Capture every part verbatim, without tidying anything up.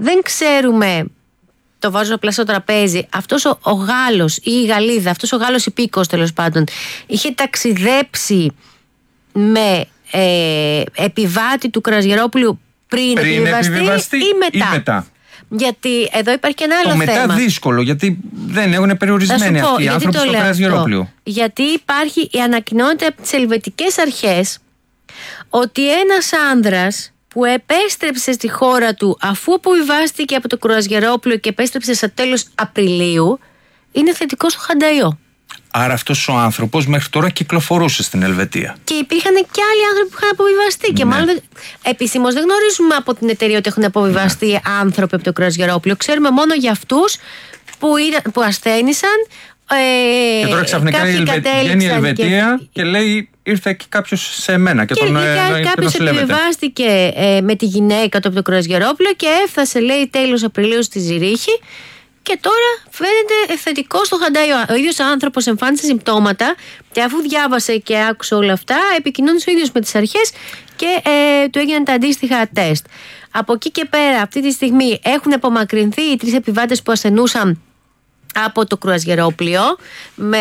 δεν ξέρουμε, το βάζω απλά στο τραπέζι, αυτός ο, ο Γάλλος ή η Γαλλίδα, αυτός ο Γάλλος υπήκος τέλος πάντων, είχε ταξιδέψει με ε, επιβάτη του Κρουαζιερόπουλου πριν, πριν επιβιβαστεί, επιβιβαστεί ή μετά. Ή μετά. Γιατί εδώ υπάρχει και ένα άλλο το θέμα. Το μετά δύσκολο, γιατί δεν έχουν περιορισμένοι πω, αυτοί οι άνθρωποι στο Κρουαζιερόπουλο. Γιατί υπάρχει, η ανακοινώνεται από τις ελβετικές αρχές ότι ένας άνδρας που επέστρεψε στη χώρα του αφού αποβιβάστηκε από το Κρουαζιερόπουλο και επέστρεψε στα τέλος Απριλίου, είναι θετικός στο χανταϊό. Άρα αυτός ο άνθρωπος μέχρι τώρα κυκλοφορούσε στην Ελβετία. Και υπήρχαν και άλλοι άνθρωποι που είχαν αποβιβαστεί. Ναι. Και μάλλον επισήμως δεν γνωρίζουμε από την εταιρεία ότι έχουν αποβιβαστεί ναι. άνθρωποι από το Κρουαζιερόπουλο. Ξέρουμε μόνο για αυτούς που, που ασθένησαν. Ε, και τώρα ξαφνικά η Ελβε... βγαίνει η Ελβετία και... και λέει ήρθε εκεί κάποιος σε μένα και, και τον ε, κάποιος επιβιβάστηκε ε, με τη γυναίκα του από το Κρουαζιερόπουλο και έφτασε, λέει, τέλος Απριλίου στη Ζηρίχη. Και τώρα φαίνεται θετικό στο χανταϊό. Ο ίδιος άνθρωπος εμφάνισε συμπτώματα και αφού διάβασε και άκουσε όλα αυτά, επικοινώνησε ο ίδιος με τις αρχές και ε, του έγιναν τα αντίστοιχα τεστ. Από εκεί και πέρα, αυτή τη στιγμή έχουν απομακρυνθεί οι τρεις επιβάτες που ασθενούσαν από το Κρουαζιερόπλιο με,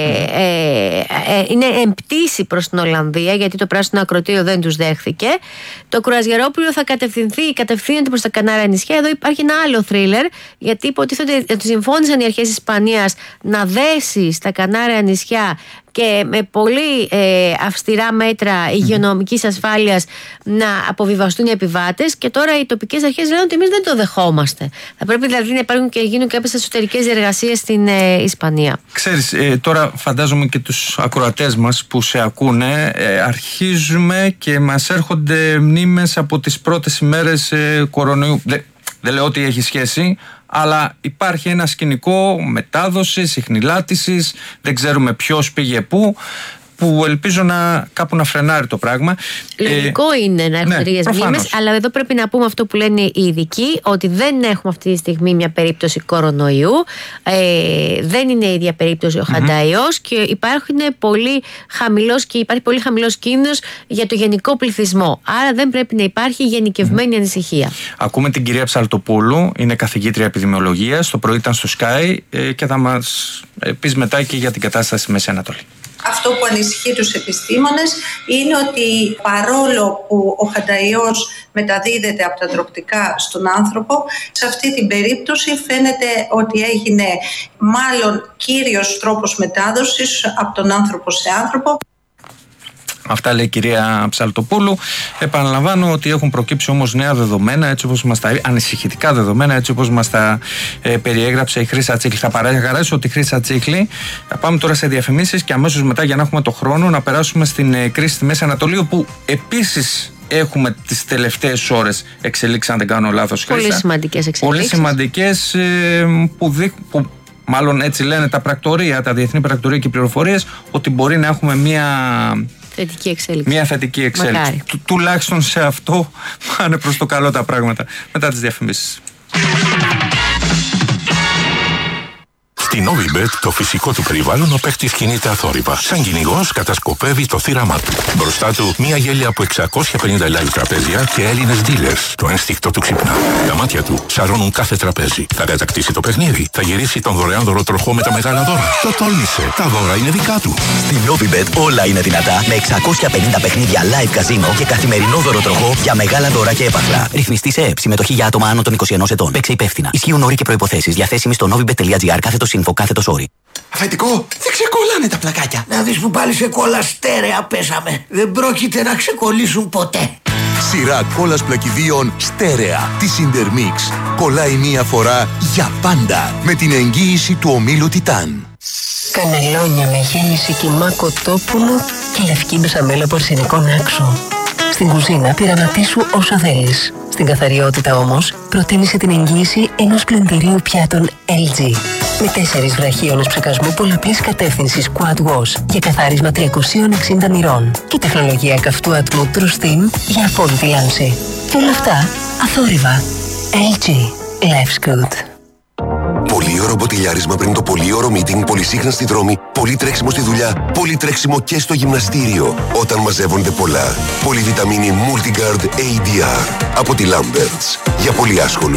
ε, ε, είναι εμπτήση προς την Ολλανδία, γιατί το πράσινο ακροτήριο δεν τους δέχθηκε. Το Κρουαζιερόπλιο θα κατευθυνθεί, κατευθύνεται προς τα Κανάρια νησιά. Εδώ υπάρχει ένα άλλο θρίλερ, γιατί υποτίθεται ότι συμφώνησαν οι αρχές της Ισπανίας να δέσει στα Κανάρια νησιά και με πολύ ε, αυστηρά μέτρα υγειονομικής ασφάλειας να αποβιβαστούν οι επιβάτες, και τώρα οι τοπικές αρχές λένε ότι εμείς δεν το δεχόμαστε. Θα πρέπει δηλαδή να υπάρχουν και γίνουν κάποιες εσωτερικές διεργασίες στην ε, Ισπανία. Ξέρεις, ε, τώρα φαντάζομαι και τους ακροατές μας που σε ακούνε, ε, αρχίζουμε και μας έρχονται μνήμες από τις πρώτες ημέρες ε, κορονοϊού. Δεν, δεν λέω ότι έχει σχέση, αλλά υπάρχει ένα σκηνικό μετάδοσης, ιχνηλάτησης, δεν ξέρουμε ποιος πήγε πού, που ελπίζω να κάπου να φρενάρει το πράγμα. Λογικό ε, είναι να έχουν ναι, τέτοιες μνήμες, αλλά εδώ πρέπει να πούμε αυτό που λένε οι ειδικοί, ότι δεν έχουμε αυτή τη στιγμή μια περίπτωση κορονοϊού, ε, δεν είναι η ίδια περίπτωση ο mm-hmm. χανταϊός και υπάρχουν πολύ χαμηλός και υπάρχει πολύ χαμηλός κίνδυνος για το γενικό πληθυσμό. Άρα δεν πρέπει να υπάρχει γενικευμένη mm-hmm. ανησυχία. Ακούμε την κυρία Ψαλτοπούλου, είναι καθηγήτρια επιδημιολογίας, το πρωί ήταν στο Sky ε, και θα μας ε, πεις μετά και για την κατάσταση στη Μέση Ανατολή. Αυτό που ανησυχεί τους επιστήμονες είναι ότι παρόλο που ο χανταϊός μεταδίδεται από τα τρωκτικά στον άνθρωπο, σε αυτή την περίπτωση φαίνεται ότι έγινε μάλλον κύριος τρόπος μετάδοσης από τον άνθρωπο σε άνθρωπο. Αυτά λέει η κυρία Ψαλτοπούλου. Επαναλαμβάνω ότι έχουν προκύψει όμως νέα δεδομένα, έτσι όπως μας τα, ανησυχητικά δεδομένα, έτσι όπως μας τα ε, περιέγραψε η Χρύσα Τσίκλη. Θα παραγαράσω τη Χρύσα Τσίκλη. Θα πάμε τώρα σε διαφημίσεις και αμέσως μετά, για να έχουμε το χρόνο, να περάσουμε στην ε, κρίση στη Μέση Ανατολή, όπου επίσης έχουμε τις τελευταίες ώρες εξελίξεις, αν δεν κάνω λάθος. Πολύ Χρύσα. σημαντικές εξελίξεις. Πολύ σημαντικές ε, που, δείχ, που μάλλον έτσι λένε τα πρακτορία, τα διεθνή πρακτορία και οι πληροφορίες, ότι μπορεί να έχουμε μία θετική εξέλιξη. Μια θετική εξέλιξη. Του, τουλάχιστον σε αυτό πάνε προς το καλό τα πράγματα. Μετά τις διαφημίσεις. Στην Novibet, το φυσικό του περιβάλλον, ο παίχτης κινείται αθόρυβα. Σαν κυνηγός κατασκοπεύει το θύραμά του. Μπροστά του, μια γέλια από εξακόσια πενήντα live τραπέζια και Έλληνες dealers. Το ένστικτο του ξυπνά. Τα μάτια του σαρώνουν κάθε τραπέζι. Θα κατακτήσει το παιχνίδι. Θα γυρίσει τον δωρεάν δωροτροχό με τα μεγάλα δώρα. Το τόλμησε. Τα δώρα είναι δικά του. Στην Novibet όλα είναι δυνατά, με εξακόσια πενήντα παιχνίδια live καζίνο και καθημερινό δωροτροχό για μεγάλα δώρα και έπαθλα. Ρυθμιστή σε ΕΕΠ. Συμμετοχή για άτομα άνω των είκοσι ενός ετών. Παίξε υπεύθυνα. Ισχύουν όροι και προϋποθέσεις. Διαθέσιμοι στο novibet.gr κάθετος info κάθετος όροι. Αφεντικό, δεν ξεκολλάνε τα πλακάκια. Να δεις που πάλι σε κόλλα στέρεα πέσαμε. Δεν πρόκειται να ξεκολλήσουν ποτέ. Σειρά κόλλας πλακιδίων στέρεα της Intermix. Κολλάει μία φορά για πάντα με την εγγύηση του ομίλου Τιτάν. Κανελόνια με γέμιση κιμά κοτόπουλο και λευκή μπεσαμέλα από αρσενικό άξο. Στην κουζίνα πειραματίσου όσα θέλεις. Στην καθαριότητα όμως, προτίμησε την εγγύηση ενός πλυντηρίου πιάτων ελ τζι. Με τέσσερις βραχίονες ψεκασμού πολλαπλής κατεύθυνσης Quad Wash για καθάρισμα τριακόσια εξήντα μοιρών και τεχνολογία καυτού ατμού True Steam για απόλυτη λάμψη. Και όλα αυτά αθόρυβα. ελ τζι. Life's good. Πολύωρο μποτιλιάρισμα πριν το πολύωρο meeting, πολυσύχναστη δρόμη, πολύ τρέξιμο στη δουλειά, πολύ τρέξιμο και στο γυμναστήριο. Όταν μαζεύονται πολλά. Πολυβιταμίνη Multigard έι ντι αρ από τη Lamberts. Για πολύ άσχολους.